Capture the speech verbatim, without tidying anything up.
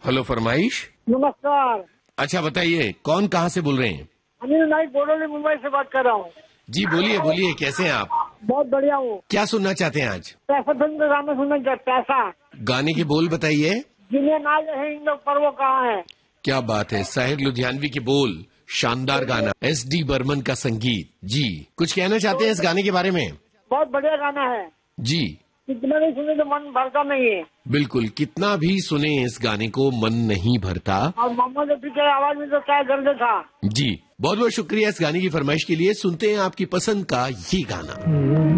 Hello फरमाइश। नमस्कार। अच्छा बताइए, कौन कहाँ से बोल रहे हैं? अनिल नाइक बोडोली मुंबई से बात कर रहा हूँ। जी बोलिए बोलिए, कैसे हैं आप? बहुत बढ़िया हूँ। क्या सुनना चाहते हैं आज? पैसा फिल्म का गाना सुनना चाहते, पैसा। गाने के बोल बताइए। जिन्हें नाज है इन लोग पर वो कहाँ है। क्या बात है, साहिर लुधियानवी के बोल, शानदार गाना, एस डी बर्मन का संगीत। जी, कुछ कहना चाहते हैं इस गाने के बारे में? बहुत बढ़िया गाना है जी कितना भी सुने तो मन भरता नहीं है। बिल्कुल, कितना भी सुने इस गाने को मन नहीं भरता। और मोहम्मद रफी की आवाज में तो क्या दर्द था। जी बहुत बहुत शुक्रिया इस गाने की फरमाइश के लिए। सुनते हैं आपकी पसंद का ये गाना।